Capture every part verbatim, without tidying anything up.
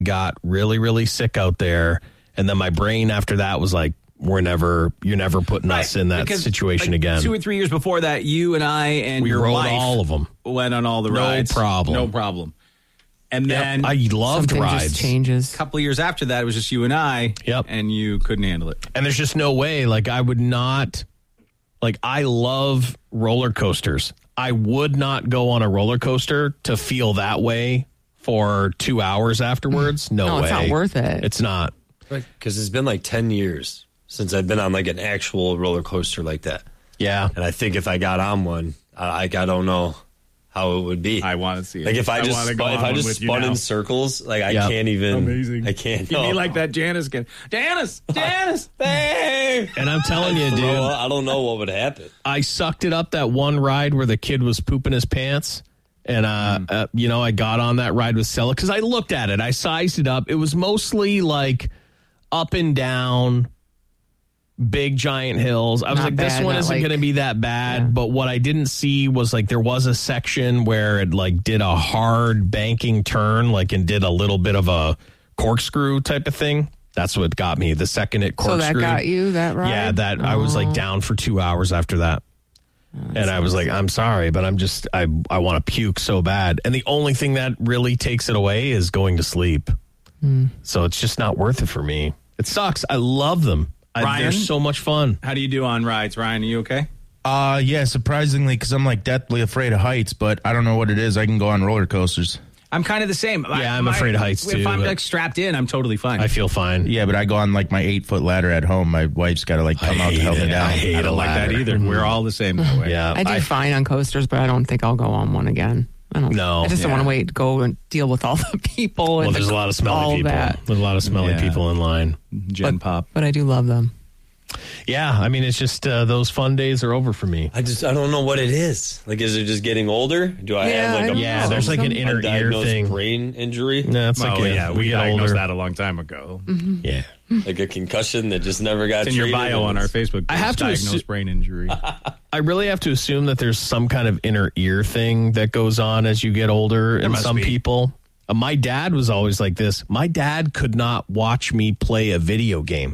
got really, really sick out there. And then my brain after that was like, we're never, you're never putting us Right, in that because, situation like, again. Two or three years before that, you and I and We your rode wife all of them. went on all the No rides. problem. No problem. And Yep, then I loved Something rides. just changes. a couple of years after that, it was just you and I. Yep. And you couldn't handle it. And there's just no way. Like, I would not, like, I love roller coasters. I would not go on a roller coaster to feel that way for two hours afterwards. No, No, way. it's not worth it. It's not. Because it's been like ten years since I've been on like an actual roller coaster like that. Yeah. And I think if I got on one, I, like, I don't know how it would be. I want to see it. Like if I, I just wanna go spun, if on I one just with you spun now. in circles, like I Yep. can't even. Amazing. I can't. You no. need like that Janice again. Janice! Janice! Babe! And I'm telling you, dude, Bro, I don't know what would happen. I sucked it up that one ride where the kid was pooping his pants. And, uh, Mm. uh, you know, I got on that ride with Stella because I looked at it. I sized it up. It was mostly like up and down, big giant hills. I was Not like, this bad, one not isn't like- going to be that bad. Yeah. But what I didn't see was like there was a section where it like did a hard banking turn, like and did a little bit of a corkscrew type of thing. That's what got me. The second it So corkscrew. that got you, that ride? Yeah, that I was like Oh. down for two hours after that. And I was like, I'm sorry, but I'm just, I, I want to puke so bad. And the only thing that really takes it away is going to sleep. Hmm. So it's just not worth it for me. It sucks. I love them. I, Ryan? they're so much fun. How do you do on rides, Ryan? Are you okay? Uh, yeah, surprisingly, because I'm like deathly afraid of heights, but I don't know what it is. I can go on roller coasters. I'm kind of the same. Yeah, I'm afraid of heights, If too, I'm but- like strapped in, I'm totally fine. I feel fine. Yeah, but I go on like my eight foot ladder at home. My wife's got to like come I out to hate help me it. down. I hate I don't a like that ladder. either. We're all the same that way. Yeah. I do fine on coasters, but I don't think I'll go on one again. I don't. No. I just don't Yeah. want to wait to go and deal with all the people. Well, and there's the, a lot of all smelly people. That. There's a lot of smelly Yeah. people in line. Gen Pop. But I do love them. Yeah, I mean, it's just uh, those fun days are over for me. I just I don't know what it is. Like, is it just getting older? Do I Yeah, have like I a don't Yeah, know. there's like an Some- inner ear undiagnosed thing. brain injury? No, it's like Oh, a, yeah, we, we get diagnosed older. that a long time ago. Yeah. Like a concussion that just never got It's in your treated bio and on our it's- Facebook. I have to diagnosed assu- brain injury. I really have to assume that there's some kind of inner ear thing that goes on as you get older in must some be. people. Uh, my dad was always like this. My dad could not watch me play a video game.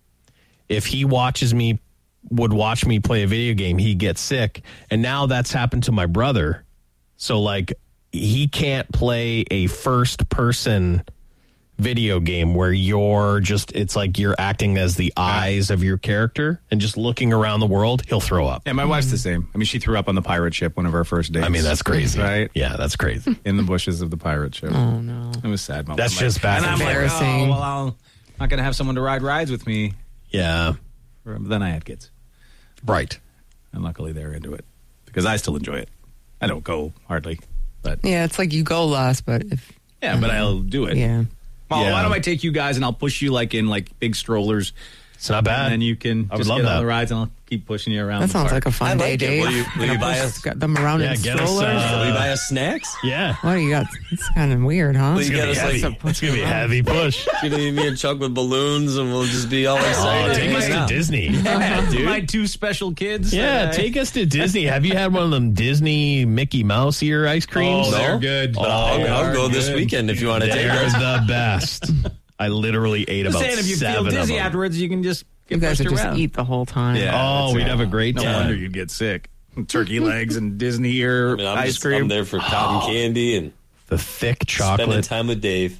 If he watches me, would watch me play a video game, he'd get sick. And now that's happened to my brother. So, like, he can't play a first person video game where you're just, it's like you're acting as the eyes of your character and just looking around the world. He'll throw up. Yeah, my wife's the same. I mean, she threw up on the pirate ship one of our first dates. I mean, that's crazy. Right? Yeah, that's crazy. In the bushes of the pirate ship. Oh no. It was a sad moment. That's I'm just bad. And I'm like, Embarrassing. oh, well, I'll, I'm not going to have someone to ride rides with me. Yeah. But then I had kids. Right. And luckily they're into it. Because I still enjoy it. I don't go hardly. But Yeah, it's like you go less, but if yeah, but I'll do it. yeah. Well, Yeah. why don't I take you guys and I'll push you like in like big strollers. It's not bad. And then you can I would just love get on that. the rides and I'll keep pushing you around. That the sounds park. like a fun I day, like it. Dave. Will you- will you buy us- Got them around Yeah, in get us, strollers. uh, Will you buy us snacks? Yeah. What do you got? It's kind of weird, huh? Well, It's you going to be got us, heavy. like, It's going to be a heavy push. You know, me and Chuck with balloons, and we'll just be all Oh, excited. take us to Yeah. Disney. Yeah, dude. my two special kids. Yeah, that I- take us to Disney. Have you had one of them Disney Mickey Mouse ear ice creams? Oh, they're No? good. But I'll, They I'll are go this good. weekend if you want to take They're us. the best. I literally ate Just about saying, if you feel seven of dizzy them. afterwards, you can just get You guys pushed would just around. eat the whole time. Yeah, Oh, that's we'd it. have a great No time. wonder you'd get sick. Turkey legs and Disney ear I mean, I'm ice just cream. I'm there for cotton candy and The thick spending chocolate. time with Dave.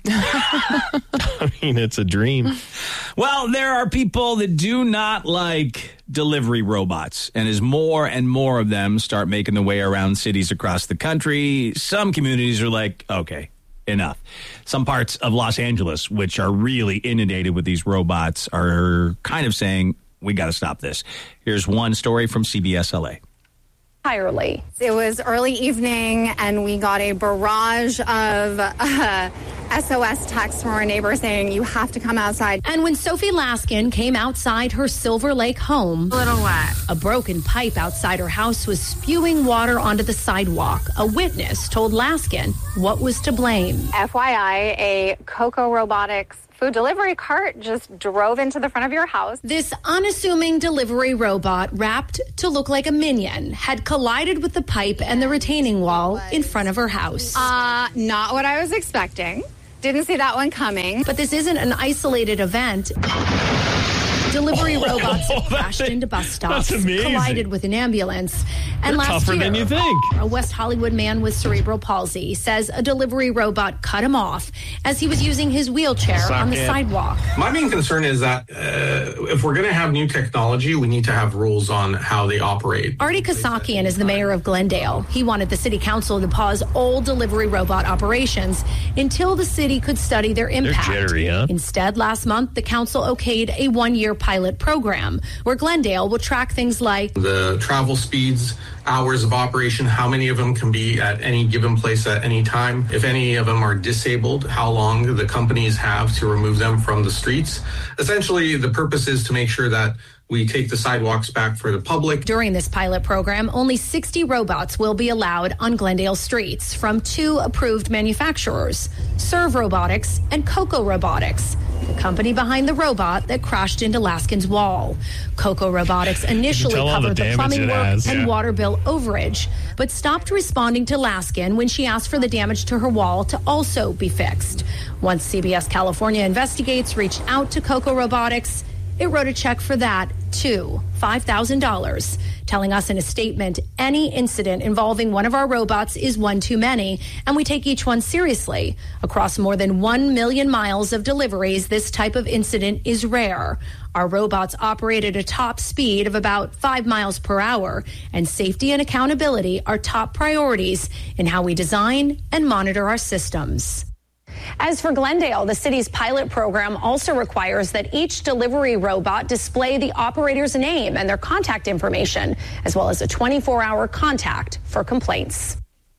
I mean, it's a dream. Well, there are people that do not like delivery robots, and as more and more of them start making their way around cities across the country, some communities are like, okay, enough. Some parts of Los Angeles, which are really inundated with these robots, are kind of saying, we got to stop this. Here's one story from C B S L A. Entirely. It was early evening, and we got a barrage of uh, S O S texts from our neighbor saying, you have to come outside. And when Sophie Laskin came outside her Silver Lake home, A little wet. a broken pipe outside her house was spewing water onto the sidewalk. A witness told Laskin what was to blame. F Y I, a Coco Robotics food delivery cart just drove into the front of your house. This unassuming delivery robot, wrapped to look like a minion, had collided with the pipe and the retaining wall in front of her house. Uh, not what I was expecting. Didn't see that one coming. But this isn't an isolated event. Delivery robots Oh, crashed that's- into bus stops, that's amazing. collided with an ambulance. And They're last tougher year, than you think. a West Hollywood man with cerebral palsy says a delivery robot cut him off as he was using his wheelchair Suck on the it. sidewalk. My main concern is that uh, if we're going to have new technology, we need to have rules on how they operate. Artie Kasakian is the mayor of Glendale. He wanted the city council to pause all delivery robot operations until the city could study their impact. jittery, huh? Instead, last month, the council okayed a one-year pilot program where Glendale will track things like The travel speeds, hours of operation, how many of them can be at any given place at any time. If any of them are disabled, how long the companies have to remove them from the streets. Essentially, the purpose is to make sure that we take the sidewalks back for the public. During this pilot program, only sixty robots will be allowed on Glendale streets from two approved manufacturers, Serve Robotics and Coco Robotics, the company behind the robot that crashed into Laskin's wall. Coco Robotics initially tell all the covered the, damage plumbing it work has. and Yeah. water bill overage, but stopped responding to Laskin when she asked for the damage to her wall to also be fixed. Once C B S California Investigates reached out to Coco Robotics, it wrote a check for that, too, five thousand dollars, telling us in a statement, any incident involving one of our robots is one too many, and we take each one seriously. Across more than one million miles of deliveries, this type of incident is rare. Our robots operate at a top speed of about five miles per hour, and safety and accountability are top priorities in how we design and monitor our systems. As for Glendale, the city's pilot program also requires that each delivery robot display the operator's name and their contact information, as well as a twenty-four hour contact for complaints.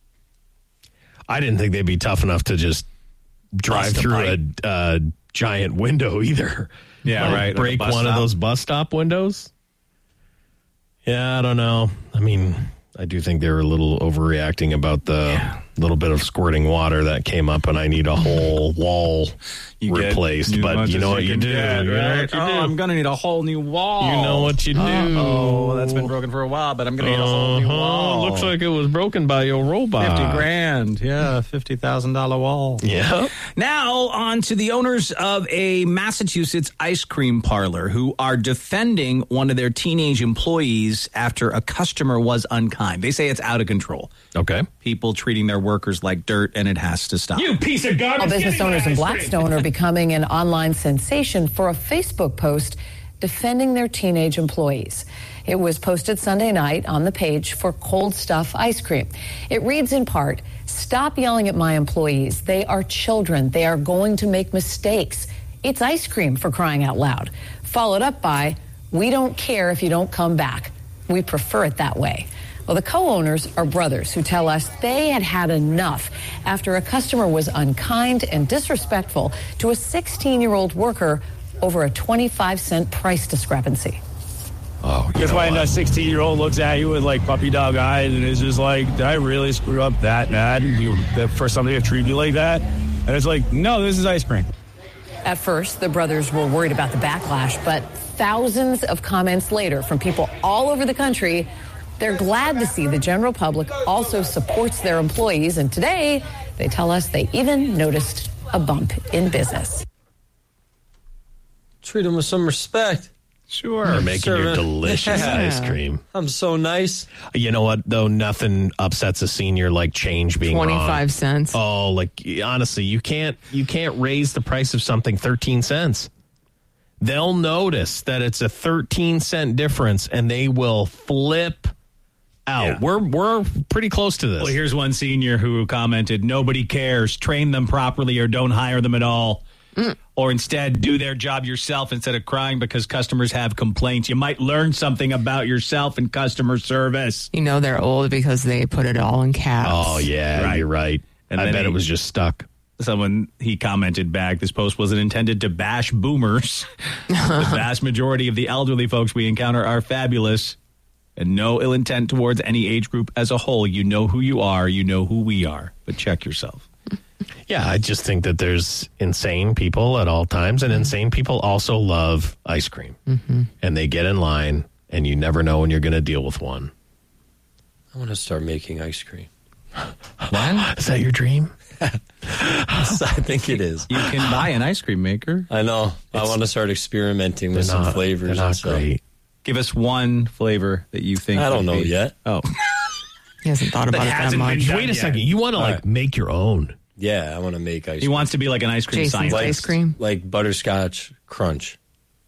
I didn't think they'd be tough enough to just drive Bust a through a, pipe. a giant window either. Yeah, Like, right, like a Break bus one of stop. those bus stop windows. Yeah, I don't know. I mean, I do think they were a little overreacting about the little bit of squirting water that came up, and I need a whole wall You get replaced. as But much you know as what you can do. get, You know right? what you Oh, do. I'm going to need a whole new wall. You know what you do. Oh, that's been broken for a while, but I'm going to need a whole new Uh-huh. wall. Looks like it was broken by your robot. fifty grand. Yeah, fifty thousand dollars wall. Yeah. Now, on to the owners of a Massachusetts ice cream parlor who are defending one of their teenage employees after a customer was unkind. They say it's out of control. Okay. People treating their workers like dirt, and it has to stop. You piece of garbage. All business owners in Blackstone are becoming an online sensation for a Facebook post defending their teenage employees. It was posted Sunday night on the page for Cold Stuff Ice Cream. It reads in part, "Stop yelling at my employees. They are children. They are going to make mistakes. It's ice cream, for crying out loud." Followed up by, "We don't care if you don't come back. We prefer it that way." Well, the co-owners are brothers who tell us they had had enough after a customer was unkind and disrespectful to a sixteen-year-old worker over a twenty-five cent price discrepancy. Oh, That's why a sixteen-year-old looks at you with like puppy dog eyes and is just like, did I really screw up that bad you, for somebody to treat you like that? And it's like, no, this is ice cream. At first, the brothers were worried about the backlash, but thousands of comments later from people all over the country, they're glad to see the general public also supports their employees. And today, they tell us they even noticed a bump in business. Treat them with some respect. Sure. They're making your Serving- delicious Yeah. ice cream. I'm so nice. You know what, though? Nothing upsets a senior like change being wrong. twenty-five cents. Oh, like honestly, you can't you can't raise the price of something thirteen cents. They'll notice that it's a thirteen cent difference, and they will flip out. Yeah. We're we're pretty close to this. Well, here's one senior who commented, "Nobody cares. Train them properly or don't hire them at all. Mm. Or instead, do their job yourself instead of crying because customers have complaints. You might learn something about yourself in customer service." You know they're old because they put it all in caps. Oh yeah, Right. you're right. And I then bet he- it was just stuck. Someone, he commented back, "This post wasn't intended to bash boomers. The vast majority of the elderly folks we encounter are fabulous. And no ill intent towards any age group as a whole. You know who you are. You know who we are. But check yourself." Yeah, I just think that there's insane people at all times, and insane people also love ice cream. Mm-hmm. And they get in line, and you never know when you're going to deal with one. I want to start making ice cream. What? Is that your dream? I think it is. You can buy an ice cream maker. I know. I want to start experimenting with some not, flavors. They're not and stuff. great. Give us one flavor that you think. I don't would know be- yet. Oh, He hasn't thought about it that hasn't been much. done Wait a yet. second. You want to, All like, right. make your own. Yeah, I want to make ice he cream. wants to be like an ice cream Jason's scientist. ice cream. Like butterscotch crunch.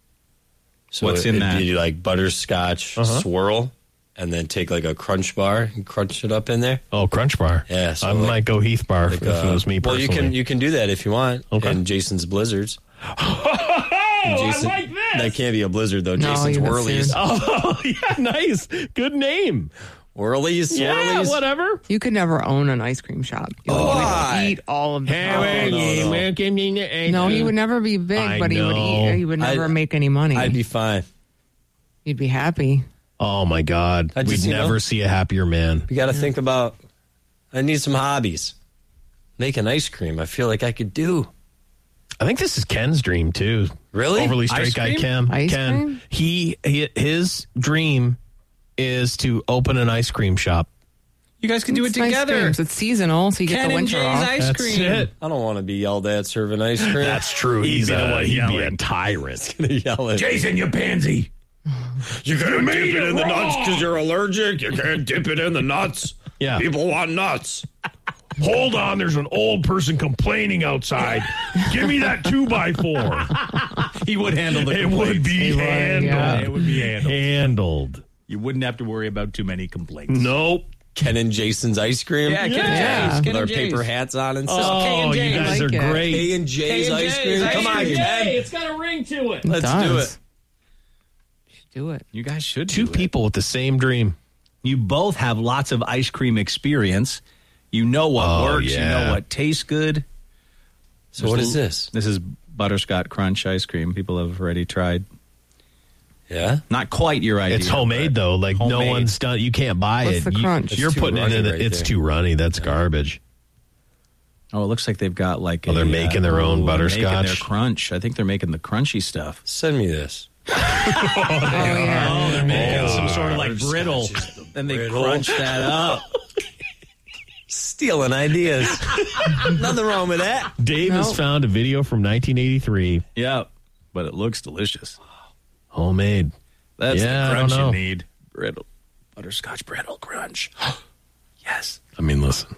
So What's in it'd that? be like butterscotch Uh-huh. swirl, and then take like a crunch bar and crunch it up in there. Oh, Crunch Bar. Yeah, so I like- might go Heath Bar Like, if it uh, was me well, personally. you can you can do that if you want. Okay. And Jason's Blizzards. Oh, Jason, I like this. that can't be a blizzard though. No, Jason's you get Whirlies. sued. Oh, yeah, nice. Good name. Whirlies, Yeah, swirlies. whatever. You could never own an ice cream shop. You would, you Why? would eat all of the Hey, profit. wait, no, no. man, give me the egg. No, he would never be big, I but he would know. eat. He would never I'd- make any money. I'd be fine. You'd be happy. Oh, my God. I just, We'd you never know- see a happier man. You got to think about. I need some hobbies. Making ice cream. I feel like I could do. I think this is Ken's dream, too. Really? Overly straight Ice guy cream? Ken. Ice Ken. cream? He, he his dream is to open an ice cream shop. You guys can do it It's ice together. creams. It's seasonal, so you get Ken the and winter Jay's off. ice That's cream. it. I don't want to be yelled at serving ice cream. That's true. He'd He's be the a, one he'd be a yelling. tyrant. gonna yell at Jason, you pansy. You gotta made dip it it in the wrong. nuts because you're allergic. You can't dip it in the nuts. Yeah. People want nuts. Hold on, there's an old person complaining outside. Give me that two by four. He would handle the It would complaints. be would, handled. yeah. It would be handled. Handled. You wouldn't have to worry about too many complaints. Nope. Ken and Jason's ice cream. Yeah, Ken Yeah. and Jay's. With Ken our and Jay's. paper hats on and stuff. Oh, you Jay's. guys I are like it. great. K and J's K and ice J's cream. ice Come on, cream. Ken. It's got a ring to it. Let's does. do it. Do it. You guys should Two do it. people with the same dream. You both have lots of ice cream experience. You know what Oh, works. You yeah. know what tastes good. So what is this? This is butterscotch crunch ice cream. People have already tried. Yeah. Not quite your idea. It's homemade, but though. Like, no homemade. one's done. You can't buy What's it. the You- crunch? You're It's too putting it in. runny The, right it's there. too runny. That's garbage. Oh, it looks like they've got like. Oh, a, they're making their own oh, they're butterscotch? Making their crunch. I think they're making the crunchy stuff. Send me this. Oh, yeah. Oh, they're making Oh, some sort of like brittle. Then they brittle. crunch that up. Stealing ideas. Nothing wrong with that. Dave No. has found a video from nineteen eighty-three. Yeah, but it looks delicious. Homemade. That's Yeah, I the crunch don't you know. need. Brittle. Butterscotch brittle crunch. Yes. I mean, listen.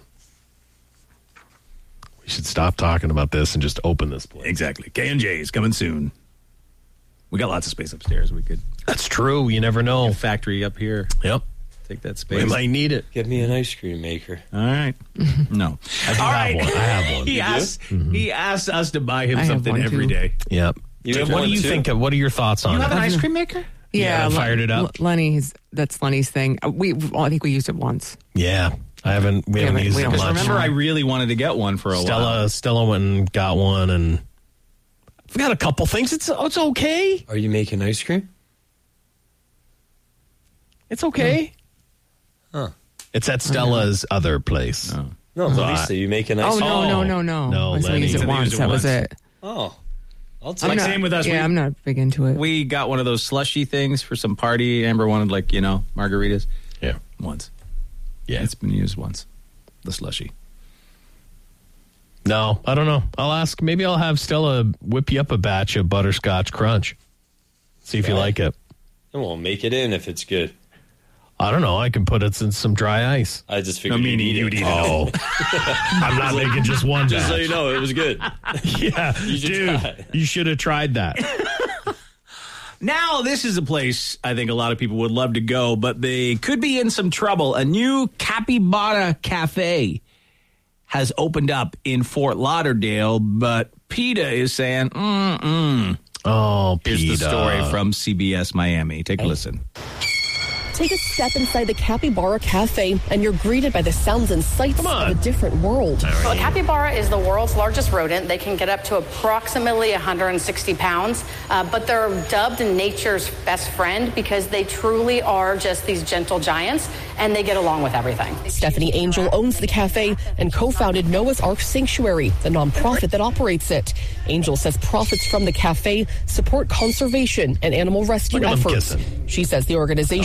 We should stop talking about this and just open this place. Exactly. K and J's coming soon. We got lots of space upstairs. We could That's true. You never know. factory up here. Yep. Take that We space. might need it. Get me an ice cream maker. All right. No. I do All have right. one. I have one. He asks, he asks us to buy him I have something one, every too. day. Yep. You So have what one do you too? think? Of, what are your thoughts on You it? have an ice cream maker? Yeah, I Len- fired it up. L- Lenny's, that's Lenny's thing. Uh, We, well, I think we used it once. Yeah. I haven't. We haven't haven't- used we it haven't- much. Remember, I really wanted to get one for a while. Stella. Stella went and got one, and I've got a couple things. It's it's okay. Are you making ice cream? It's okay. Huh. It's at Stella's other place. Oh. No, Lisa, you making ice Oh, cream? no, Oh. no, no, no. No, I said we Lenny. used Said it they once. used it That was once. it. Oh. I'll I'm take Like not- same with us. Yeah, We- I'm not big into it. We got one of those slushy things for some party. Amber wanted, like, you know, margaritas. Yeah. Once. Yeah. It's been used once. The slushy. No, I don't know. I'll ask. Maybe I'll have Stella whip you up a batch of butterscotch crunch. See if you Yeah. like it. And we'll make it in if it's good. I don't know. I can put it in some dry ice. I just figured No, meaning you'd you'd eat it. eat it. Oh, I'm not making just one Just so batch. you know, it was good. Yeah, You should dude, try. you should have tried that. Now, this is a place I think a lot of people would love to go, but they could be in some trouble. A new Capybara Cafe has opened up in Fort Lauderdale, but PETA is saying, mm-mm. Oh, Here's the PETA. story from C B S Miami. Take a listen. Take a step inside the Capybara Cafe, and you're greeted by the sounds and sights of a different world. Well, a capybara is the world's largest rodent. They can get up to approximately one hundred sixty pounds, uh, but they're dubbed nature's best friend because they truly are just these gentle giants, and they get along with everything. Stephanie Angel owns the cafe and co-founded Noah's Ark Sanctuary, the nonprofit that operates it. Angel says profits from the cafe support conservation and animal rescue Look at them efforts. kissing. She says the organization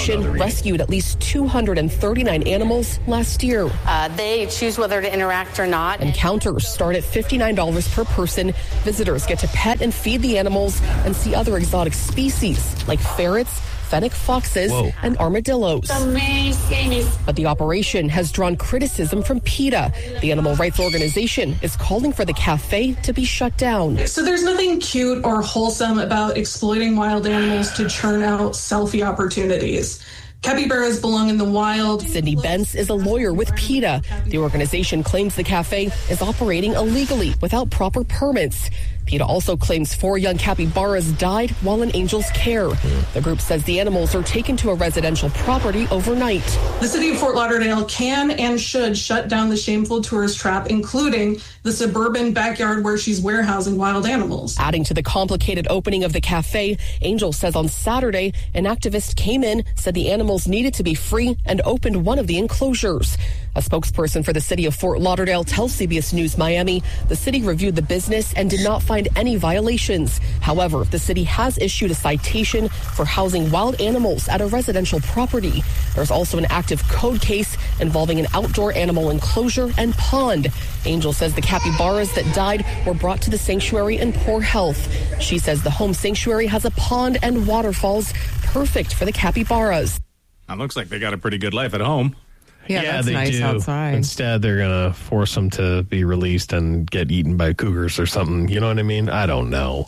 rescued at least two hundred thirty-nine animals last year. Uh, they choose whether to interact or not. Encounters start at fifty-nine dollars per person. Visitors get to pet and feed the animals and see other exotic species like ferrets, fennec foxes, Whoa. and armadillos. Amazing. But the operation has drawn criticism from PETA. The animal rights organization is calling for the cafe to be shut down. So there's nothing cute or wholesome about exploiting wild animals to churn out selfie opportunities. Capybaras belong in the wild. Cindy Bentz is a lawyer with PETA. The organization claims the cafe is operating illegally without proper permits. PETA also claims four young capybaras died while in Angel's care. The group says the animals are taken to a residential property overnight. The city of Fort Lauderdale can and should shut down the shameful tourist trap, including the suburban backyard where she's warehousing wild animals. Adding to the complicated opening of the cafe, Angel says on Saturday, an activist came in, said the animals needed to be free, and opened one of the enclosures. A spokesperson for the city of Fort Lauderdale tells C B S News Miami the city reviewed the business and did not find any violations. However, the city has issued a citation for housing wild animals at a residential property. There's also an active code case involving an outdoor animal enclosure and pond. Angel says the capybaras that died were brought to the sanctuary in poor health. She says the home sanctuary has a pond and waterfalls perfect for the capybaras. It looks like they got a pretty good life at home. Yeah, yeah that's they nice do. outside. Instead, they're going to force them to be released and get eaten by cougars or something. You know what I mean? I don't know.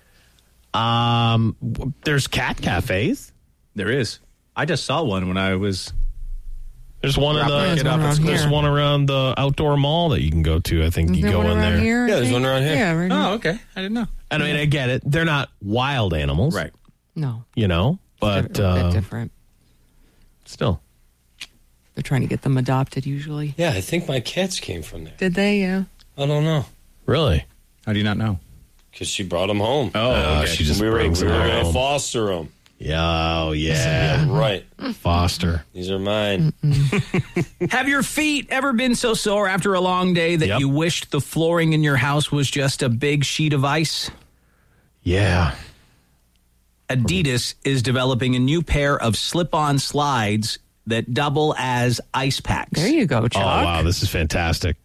Um, there's cat cafes. There is. I just saw one when I was. There's one in the. There's one around There's here. one around the outdoor mall that you can go to. I think Is you there go one in around there. here, I Yeah, there's think? one around here. Yeah, right here. Oh, okay. I didn't know. I mean, I get it. They're not wild animals, Right. No, you know, but it's a bit uh, different. still. They're trying to get them adopted usually. Yeah, I think my cats came from there. Did they? Yeah. I don't know. Really? How do you not know? Because she brought them home. Oh, Uh, okay. she just we were, brings we were them going to home. foster them. Yeah, oh, yeah. Right. Foster. These are mine. Have your feet ever been so sore after a long day that Yep. you wished the flooring in your house was just a big sheet of ice? Yeah. Adidas is developing a new pair of slip-on slides that double as ice packs. There you go, Chuck. Oh, wow. This is fantastic.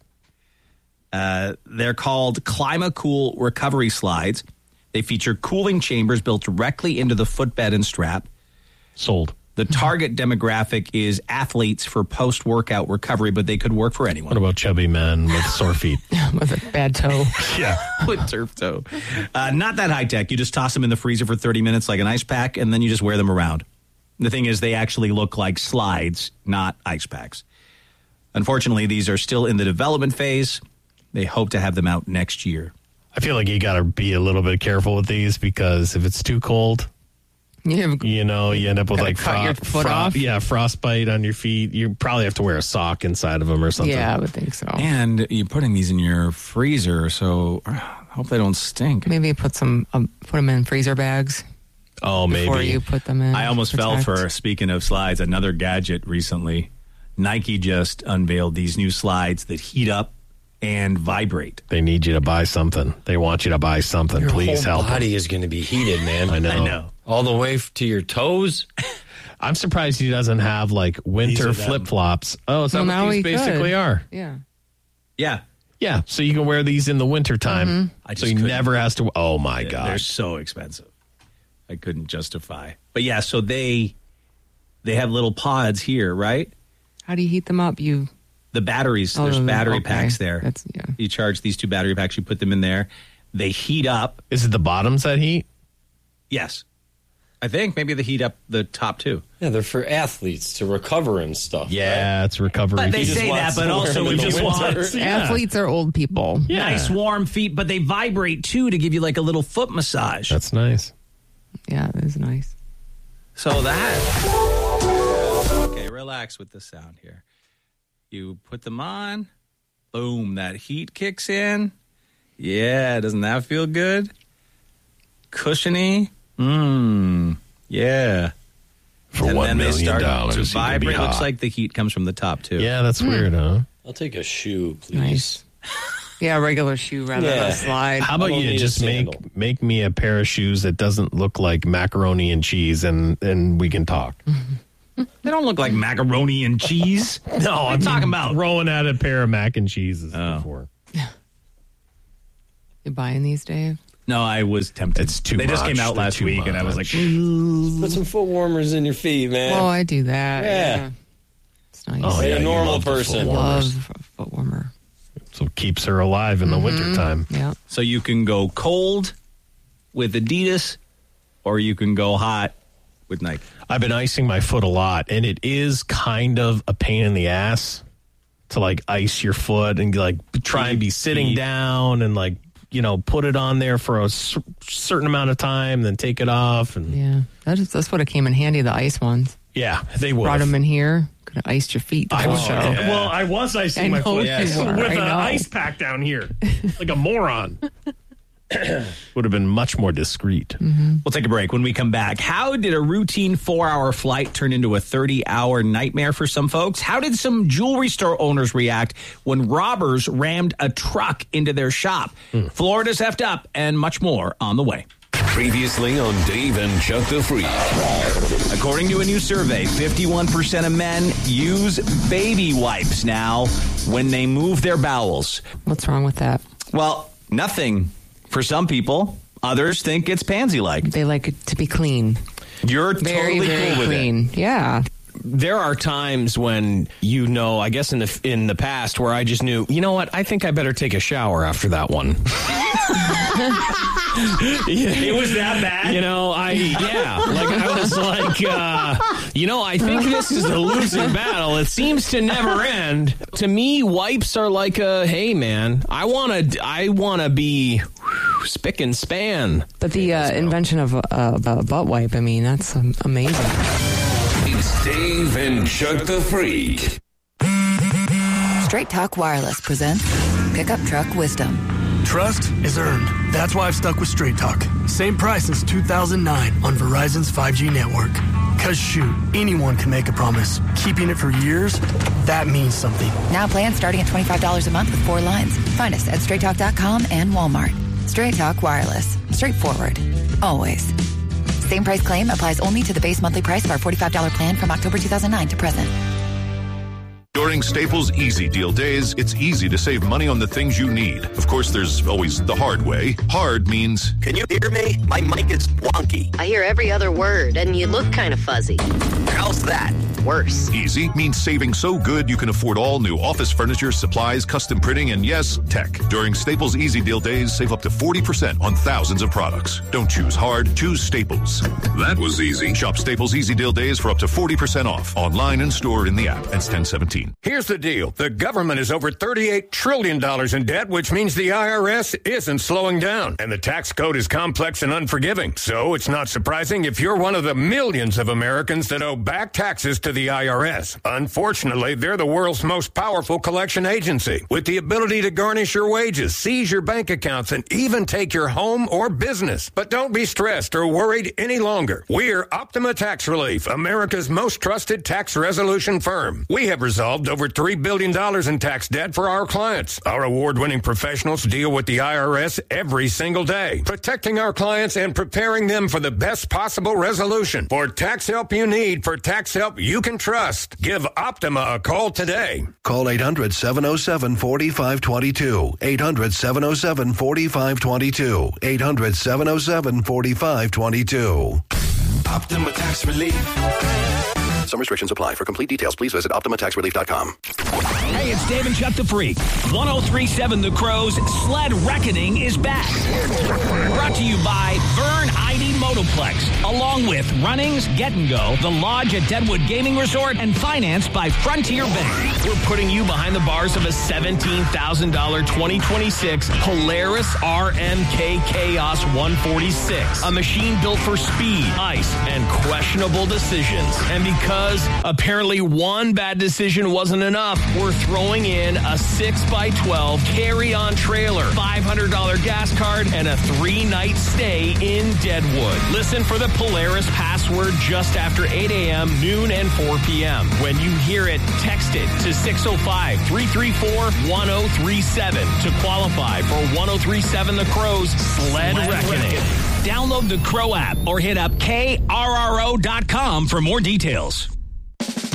Uh, they're called ClimaCool recovery slides. They feature cooling chambers built directly into the footbed and strap. Sold. The target demographic is athletes for post-workout recovery, but they could work for What anyone. about chubby men with sore feet? With a bad toe. Yeah. With turf toe. Uh, not that high-tech. You just toss them in the freezer for thirty minutes like an ice pack, and then you just wear them around. The thing is, they actually look like slides, not ice packs. Unfortunately, these are still in the development phase. They hope to have them out next year. I feel like you got to be a little bit careful with these because if it's too cold, Yeah. you know, you end up with Gotta like cut your foot off. Yeah, frostbite on your feet. You probably have to wear a sock inside of them or something. Yeah, I would think so. And you're putting these in your freezer, so I hope they don't stink. Maybe put some, um, put them in freezer bags Oh, maybe. before you put them in. I almost fell Protect. for, speaking of slides, another gadget recently. Nike just unveiled these new slides that heat up and vibrate. They need you to buy something. They want you to buy something. Your Please whole help. body them. is going to be heated, man. I know. I know. All the way f- to your toes. I'm surprised he doesn't have like winter These are them. flip flops. Oh, is that Well, now what these he basically could. are? Yeah. Yeah. Yeah. So you can wear these in the wintertime. Mm-hmm. I So just he couldn't. never has to. Oh, my They're God. so expensive. I couldn't justify. But yeah, so they they have little pods here, right? How do you heat them up? You The batteries, Oh, there's battery okay. packs there. That's- yeah. You charge these two battery packs, you put them in there. They heat up. Is it the bottoms that heat? Yes. I think maybe they heat up the top too. Yeah, they're for athletes to recover and stuff. Yeah, right? it's recovery. But they He just say wants that, but to also wear we them in just the want- winter. Yeah. athletes are old people. Yeah. Nice warm feet, but they vibrate too to give you like a little foot massage. That's nice. Yeah, that is nice. So that. Okay, relax with the sound here. You put them on. Boom, that heat kicks in. Yeah, doesn't that feel good? Cushiony. Mmm. Yeah. For and one then they million start dollars, to you can be vibrate. Looks hot. like the heat comes from the top too. Yeah, that's weird, huh? I'll take a shoe, please. Nice. Yeah, regular shoe rather than Yeah. a slide. How about I don't you need a just make sandal. make me a pair of shoes that doesn't look like macaroni and cheese, and and we can talk. They don't look like macaroni and cheese. No, I'm talking about throwing out a pair of mac and cheeses oh. before. You buying these, Dave? No, I was tempted. It's too They much. just came out They're last too week, much. and I was like, put some foot warmers in your feet, man. Oh, I do that. Yeah. yeah. It's nice. Oh, Like yeah, a you normal love the person. foot warmers. Love a foot warmer. So it keeps her alive in the Mhm. wintertime. Yeah. so you can go cold with Adidas, or you can go hot with Nike. I've been icing my foot a lot, and it is kind of a pain in the ass to like ice your foot and like try and be sitting down and like, you know, put it on there for a cer- certain amount of time, then take it off. And Yeah. That is, that's what it came in handy, the ice ones. yeah, they would. Brought them in here. Could have iced your feet the I whole was, show. Well, I was icing I my know foot you yes, were. with I an know. ice pack down here, like a moron. Would have been much more discreet. Mm-hmm. We'll take a break. When we come back, how did a routine four-hour flight turn into a thirty-hour nightmare for some folks? How did some jewelry store owners react when robbers rammed a truck into their shop? Hmm. Florida's effed up, and much more on the way. Previously on Dave and Chuck the Freak. According to a new survey, fifty-one percent of men use baby wipes now when they move their bowels. What's wrong with that? Well, nothing for some people. Others think it's pansy-like. They like it to be clean. You're Very, totally very cool with clean. it. Yeah. There are times when, you know, I guess in the in the past where I just knew, you know what, I think I better take a shower after that one. It was that bad? You know, I, yeah, like I was like, uh, you know, I think this is a losing battle. It seems to never end. To me, wipes are like a, hey, man, I want to, I want to be whew, spick and span. But the uh, invention of a, a butt wipe, I mean, that's um, amazing. It's Dave and Chuck the Freak. Straight Talk Wireless presents Pickup Truck Wisdom. Trust is earned. That's why I've stuck with Straight Talk. Same price since two thousand nine on Verizon's five G network. Cause shoot, anyone can make a promise. Keeping it for years, that means something. Now plans starting at twenty-five dollars a month with four lines. Find us at straight talk dot com and Walmart. Straight Talk Wireless. Straightforward. Always. Same price claim applies only to the base monthly price of our forty-five dollars plan from October two thousand nine to present. During Staples Easy Deal Days, it's easy to save money on the things you need. Of course, there's always the hard way. Hard means... Can you hear me? My mic is wonky. I hear every other word, and you look kind of fuzzy. How's that? Worse. Easy means saving so good you can afford all new office furniture, supplies, custom printing, and yes, tech. During Staples Easy Deal Days, save up to forty percent on thousands of products. Don't choose hard, choose Staples. That was easy. Shop Staples Easy Deal Days for up to forty percent off. Online and store in the app. Ends ten seventeen. Here's the deal. The government is over thirty-eight trillion dollars in debt, which means the I R S isn't slowing down. And the tax code is complex and unforgiving. So it's not surprising if you're one of the millions of Americans that owe back taxes to the I R S. Unfortunately, they're the world's most powerful collection agency, with the ability to garnish your wages, seize your bank accounts, and even take your home or business. But don't be stressed or worried any longer. We're Optima Tax Relief, America's most trusted tax resolution firm. We have resolved over three billion dollars in tax debt for our clients. Our award-winning professionals deal with the I R S every single day, protecting our clients and preparing them for the best possible resolution. For tax help you need, for tax help you can trust, give Optima a call today. Call eight hundred, seven oh seven, four five two two. eight hundred, seven oh seven, four five two two. eight hundred, seven oh seven, four five two two. Optima Tax Relief. Some restrictions apply. For complete details, please visit optima tax relief dot com. Hey, it's Dave and Chuck the Freak. one oh three point seven The Crow's Sled Reckoning is back. Brought to you by Vern I D Motoplex, along with Runnings, Get and Go, The Lodge at Deadwood Gaming Resort, and financed by Frontier Bank. We're putting you behind the bars of a seventeen thousand dollars twenty twenty-six Polaris R M K Chaos one forty-six. A machine built for speed, ice, and questionable decisions. And because apparently one bad decision wasn't enough, we're throwing in a six by twelve carry-on trailer, five hundred dollars gas card, and a three-night stay in Deadwood. Listen for the Polaris password just after eight a.m., noon, and four p.m. When you hear it, text it to six oh five, three three four, one oh three seven to qualify for one oh three point seven The Crow's Sled, Sled Reckoning. Reckoning. Download the Crow app or hit up K R R O dot com for more details.